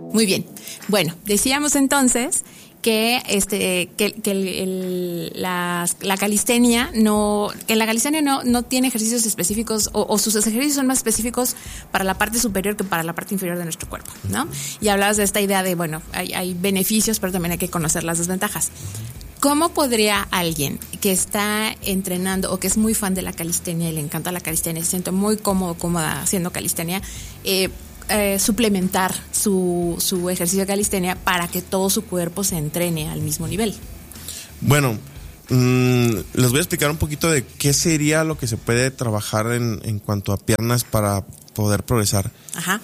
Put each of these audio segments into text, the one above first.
Muy bien. Bueno, decíamos entonces que la calistenia no tiene ejercicios específicos o sus ejercicios son más específicos para la parte superior que para la parte inferior de nuestro cuerpo, ¿no? Y hablabas de esta idea de, bueno, hay beneficios, pero también hay que conocer las desventajas. ¿Cómo podría alguien que está entrenando o que es muy fan de la calistenia y le encanta la calistenia, se siente muy cómoda haciendo calistenia, suplementar su ejercicio de calistenia para que todo su cuerpo se entrene al mismo nivel? Bueno, les voy a explicar un poquito de qué sería lo que se puede trabajar en cuanto a piernas para poder progresar. Ajá.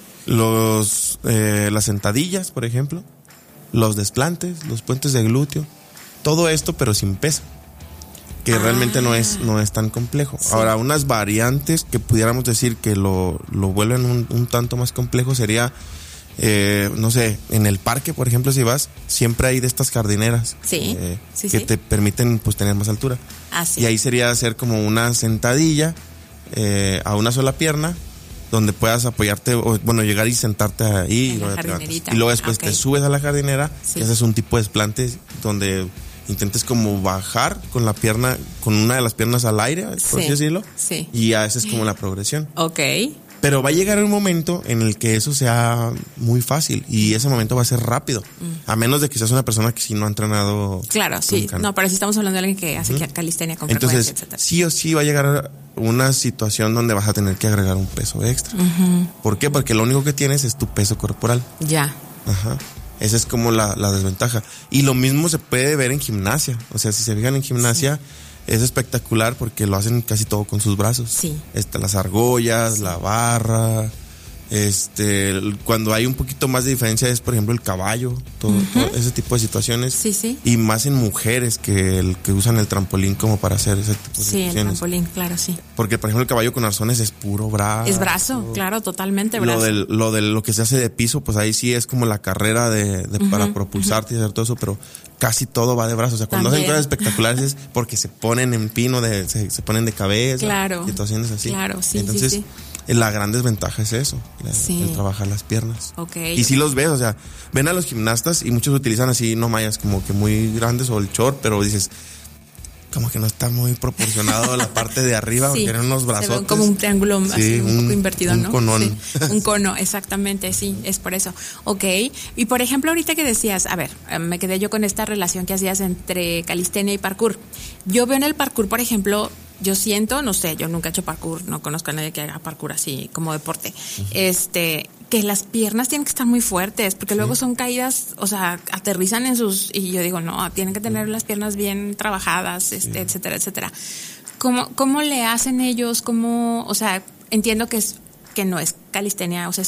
Las sentadillas, por ejemplo, los desplantes, los puentes de glúteo, todo esto pero sin peso, que realmente no es tan complejo. Sí. Ahora, unas variantes que pudiéramos decir que lo vuelven un tanto más complejo sería, no sé, en el parque, por ejemplo, si vas, siempre hay de estas jardineras que te permiten pues tener más altura. Sí. Y ahí sería hacer como una sentadilla a una sola pierna, donde puedas apoyarte, o bueno, llegar y sentarte ahí y luego después te subes a la jardinera y haces un tipo de desplante donde intentes como bajar con la pierna, con una de las piernas al aire, por así decirlo, y haces como la progresión. Pero va a llegar un momento en el que eso sea muy fácil y ese momento va a ser rápido, a menos de que seas una persona que sí no ha entrenado. Claro, sí. No, pero si estamos hablando de alguien que hace calistenia con frecuencia, entonces, etcétera. Sí o sí va a llegar una situación donde vas a tener que agregar un peso extra. ¿Por qué? Porque lo único que tienes es tu peso corporal. Ya. Ajá. Esa es como la desventaja. Y lo mismo se puede ver en gimnasia. O sea, si se fijan en gimnasia, es espectacular porque lo hacen casi todo con sus brazos. Sí. Las argollas, la barra. Cuando hay un poquito más de diferencia es, por ejemplo, el caballo, todo ese tipo de situaciones. Sí. Y más en mujeres que usan el trampolín como para hacer ese tipo de situaciones. Sí, el trampolín, claro, sí. Porque, por ejemplo, el caballo con arzones es puro brazo. Es brazo, claro, totalmente brazo. Lo que se hace de piso, pues ahí sí es como la carrera para propulsarte y hacer todo eso, pero casi todo va de brazo. O sea, cuando hacen cosas espectaculares es porque se ponen en pino, se ponen de cabeza. Claro. Situaciones así. Claro, sí. Entonces, sí. La gran desventaja es eso, el trabajar las piernas. Y sí los ves, o sea, ven a los gimnastas y muchos utilizan así, no mallas como que muy grandes o el short, pero dices, como que no está muy proporcionado la parte de arriba, porque eran unos brazotes. Se ve como un triángulo así, un poco invertido, ¿no? Un conón. Sí, un cono, exactamente, sí, es por eso. Y por ejemplo, ahorita que decías, a ver, me quedé yo con esta relación que hacías entre calistenia y parkour. Yo veo en el parkour, por ejemplo, yo siento, no sé, yo nunca he hecho parkour, no conozco a nadie que haga parkour así como deporte, que las piernas tienen que estar muy fuertes, porque luego son caídas, o sea, aterrizan y yo digo, no, tienen que tener las piernas bien trabajadas, etcétera, etcétera. ¿Cómo le hacen ellos? O sea, entiendo que no es calistenia, o sea, es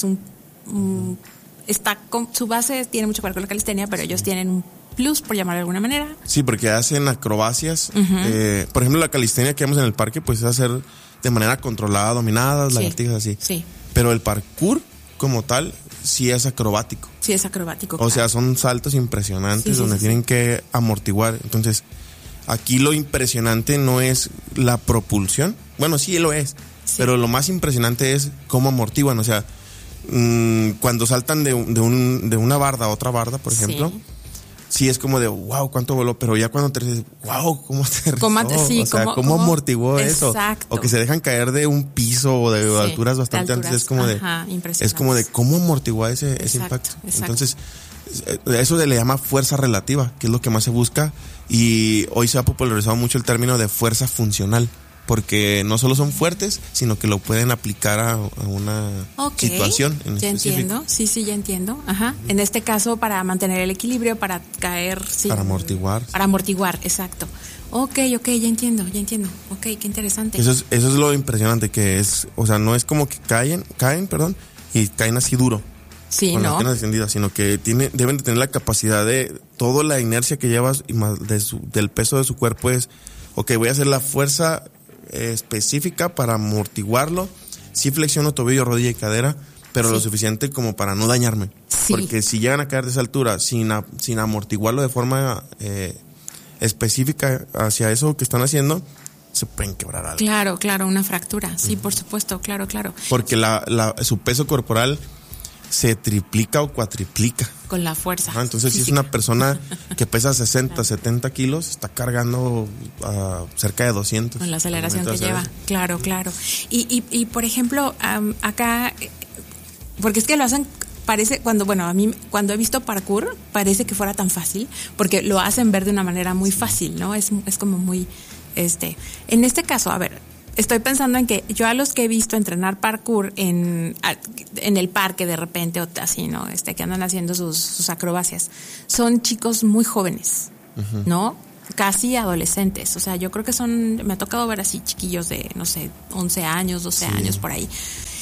su base tiene mucho que ver con la calistenia, pero ellos tienen un plus, por llamarlo de alguna manera. Sí, porque hacen acrobacias. Por ejemplo, la calistenia que vemos en el parque, pues es hacer de manera controlada, dominadas, lagartijas así. Sí. Pero el parkour, como tal, sí es acrobático. Sí, es acrobático. O sea, son saltos impresionantes donde tienen que amortiguar. Entonces, aquí lo impresionante no es la propulsión. Bueno, sí lo es. Pero lo más impresionante es cómo amortiguan. O sea, cuando saltan de una barda a otra barda, por ejemplo, sí es como de wow, cuánto voló, pero ya cuando te dices wow, cómo aterrizó, cómo amortiguó eso, o que se dejan caer de un piso o de alturas bastante altas, es como de cómo amortiguó ese impacto. Entonces, eso se le llama fuerza relativa, que es lo que más se busca, y hoy se ha popularizado mucho el término de fuerza funcional, porque no solo son fuertes, sino que lo pueden aplicar a una situación en específico. Entiendo, sí, ya entiendo. Ajá. En este caso, para mantener el equilibrio, para caer... Sí, para amortiguar. Para amortiguar, exacto. Ok, ya entiendo. Ok, qué interesante. Eso es lo impresionante que es, o sea, no es como que caen, y caen así duro. Sí, con ¿no? las piernas extendidas, sino que deben de tener la capacidad de toda la inercia que llevas y más del peso de su cuerpo es, voy a hacer la fuerza específica para amortiguarlo. Sí flexiono tobillo, rodilla y cadera, pero lo suficiente como para no dañarme. Porque si llegan a caer de esa altura sin amortiguarlo de forma específica hacia eso que están haciendo, se pueden quebrar algo. Claro, una fractura. Sí, por supuesto, claro. Porque su peso corporal se triplica o cuatriplica. Con la fuerza. Entonces, si es una persona que pesa 60, 70 kilos, está cargando cerca de 200. Con la aceleración que lleva. Claro. Y por ejemplo, acá, porque es que lo hacen, parece, a mí, cuando he visto parkour, parece que fuera tan fácil, porque lo hacen ver de una manera muy fácil, ¿no? Es como muy, en este caso, a ver, estoy pensando en que yo a los que he visto entrenar parkour en el parque de repente o así, ¿no? Que andan haciendo sus acrobacias, son chicos muy jóvenes, ¿no? Casi adolescentes. O sea, yo creo que me ha tocado ver así chiquillos de, no sé, 11 años, 12 años por ahí.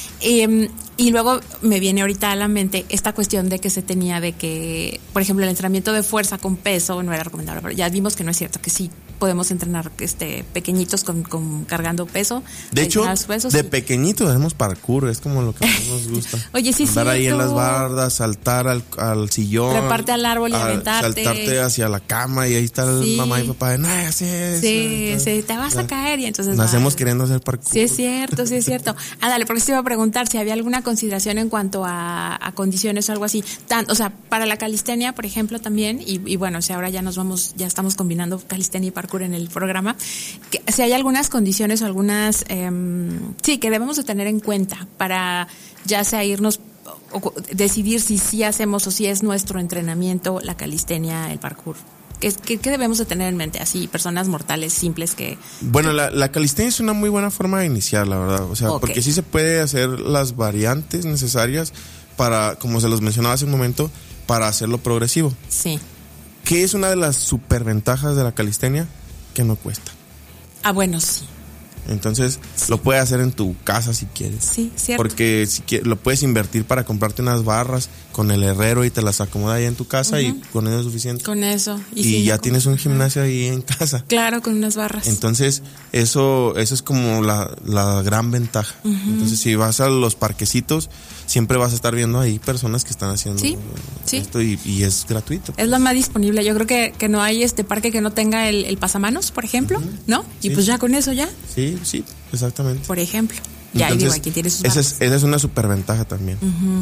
Y luego me viene ahorita a la mente esta cuestión de que se tenía de que, por ejemplo, el entrenamiento de fuerza con peso no era recomendable, pero ya vimos que no es cierto, que sí podemos entrenar pequeñitos con cargando peso. De hecho, de pequeñito hacemos parkour, es como lo que más nos gusta. Oye, sí, andar ahí en las bardas, saltar al sillón, treparte al árbol y aventarte, saltarte hacia la cama, y ahí está el mamá y papá de sí, te vas a caer, y entonces nacemos queriendo hacer parkour. Sí es cierto. Ándale, porque te iba a preguntar si había alguna consideración en cuanto a condiciones o algo así, o sea, para la calistenia, por ejemplo, también, y bueno, si ahora ya estamos combinando calistenia y parkour en el programa, que si hay algunas condiciones o algunas que debemos de tener en cuenta para ya sea irnos o decidir si sí hacemos o si es nuestro entrenamiento la calistenia, el parkour. ¿Qué debemos de tener en mente? Así, personas mortales simples que... Bueno, la calistenia es una muy buena forma de iniciar, la verdad. O sea, porque sí se puede hacer las variantes necesarias para, como se los mencionaba hace un momento, para hacerlo progresivo. Sí. ¿Qué es una de las superventajas de la calistenia? Que no cuesta. Bueno, sí. Entonces, lo puedes hacer en tu casa si quieres. Sí, cierto. Porque lo puedes invertir para comprarte unas barras con el herrero y te las acomoda ahí en tu casa, y con eso es suficiente. Con eso. Y ya tienes un gimnasio ahí en casa. Claro, con unas barras. Entonces, eso es como la gran ventaja. Entonces, si vas a los parquecitos, siempre vas a estar viendo ahí personas que están haciendo esto, y es gratuito. Es lo más disponible. Yo creo que no hay parque que no tenga el pasamanos, por ejemplo, ¿no? Y pues ya con eso ya. Sí, exactamente. Por ejemplo. Ya, entonces, aquí tiene sus barras. Esa es una superventaja también.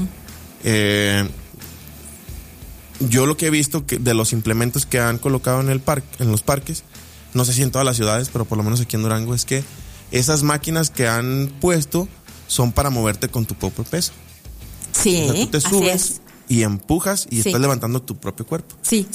Yo lo que he visto que de los implementos que han colocado en los parques, no sé si en todas las ciudades, pero por lo menos aquí en Durango, es que esas máquinas que han puesto son para moverte con tu propio peso. Sí, o sea, tú te subes y empujas y estás levantando tu propio cuerpo. Sí.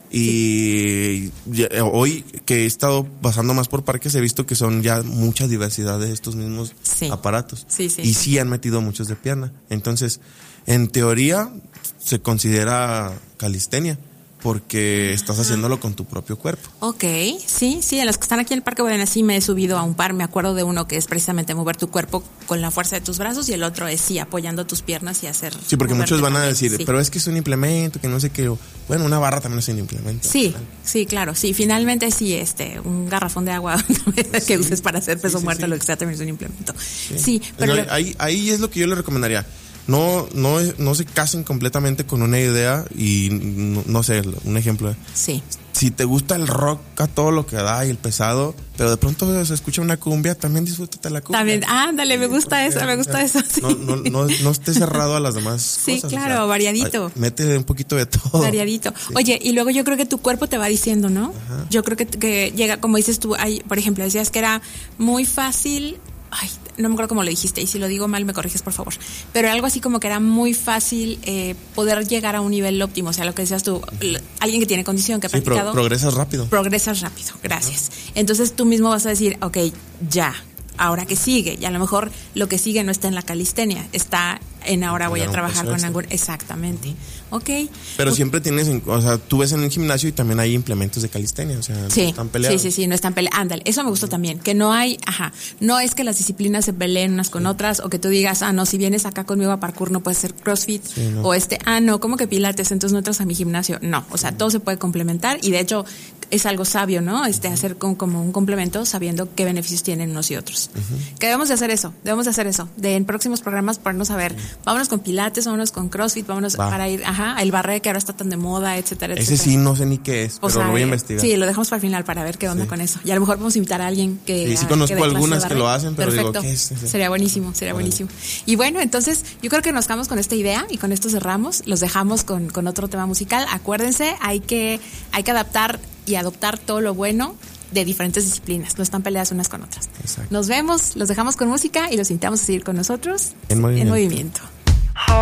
Y hoy que he estado pasando más por parques, he visto que son ya mucha diversidad de estos mismos aparatos. Y sí han metido muchos de pierna. Entonces, en teoría, se considera calistenia, porque estás haciéndolo con tu propio cuerpo. Ok, sí, en los que están aquí en el Parque Guaranesí me he subido a un par, me acuerdo de uno que es precisamente mover tu cuerpo con la fuerza de tus brazos, y el otro es apoyando tus piernas y hacer... Sí, porque muchos van a decir, pero es que es un implemento, que no sé qué. Bueno, una barra también es un implemento. Sí, claro, finalmente sí, un garrafón de agua que uses para hacer peso muerto, lo que sea, también es un implemento. Sí, pero... Ahí es lo que yo le recomendaría. No se casen completamente con una idea y no sé, un ejemplo. Sí. Si te gusta el rock a todo lo que da y el pesado, pero de pronto se escucha una cumbia, también disfrútate la cumbia. También, ándale, me gusta eso. Sí. No estés cerrado a las demás cosas. Sí, claro, variadito. Mete un poquito de todo. Variadito. Sí. Oye, y luego yo creo que tu cuerpo te va diciendo, ¿no? Ajá. Yo creo que llega, como dices tú, por ejemplo, decías que era muy fácil... Ay, no me acuerdo cómo lo dijiste, y si lo digo mal me corriges, por favor. Pero algo así como que era muy fácil poder llegar a un nivel óptimo. O sea, lo que decías tú, alguien que tiene condición, que ha practicado... progresas rápido, gracias. Entonces tú mismo vas a decir, ok, ya, ahora que sigue. Y a lo mejor lo que sigue no está en la calistenia, está en ahora voy a trabajar con algún... Exactamente. Ok. Pero siempre tienes, o sea, tú ves en el gimnasio y también hay implementos de calistenia, o sea, no están peleados. Sí, no están peleados. Ándale, eso me gustó también, que no hay, no es que las disciplinas se peleen unas con otras, o que tú digas, no, si vienes acá conmigo a parkour no puedes hacer CrossFit, o no, ¿cómo que pilates? Entonces no entras a mi gimnasio. No, o sea, todo se puede complementar, y de hecho es algo sabio, ¿no? Hacer como un complemento sabiendo qué beneficios tienen unos y otros. Que debemos de hacer eso, en próximos programas ponernos a ver Vámonos con pilates, vámonos con CrossFit, vámonos para ir, el barre que ahora está tan de moda, etcétera, etcétera. Ese sí no sé ni qué es, pero lo voy a investigar. Sí, lo dejamos para el final para ver qué onda con eso. Y a lo mejor podemos invitar a alguien que sí conozco algunas que lo hacen, pero perfecto. Digo, ¿qué es? Sería buenísimo. Y bueno, entonces yo creo que nos quedamos con esta idea y con esto cerramos. Los dejamos con otro tema musical. Acuérdense, hay que adaptar y adoptar todo lo bueno de diferentes disciplinas, no están peleadas unas con otras. Exacto. Nos vemos, los dejamos con música y los invitamos a seguir con nosotros en movimiento.